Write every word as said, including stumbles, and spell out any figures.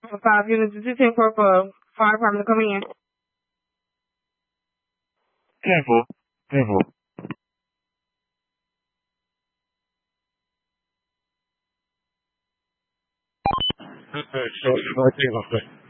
Five units of ten for for fire department to come in. ten four. ten four. Short, short,